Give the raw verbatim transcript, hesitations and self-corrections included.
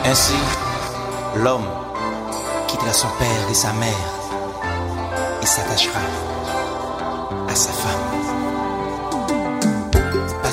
Ainsi, l'homme quittera son père et sa mère et s'attachera à sa femme.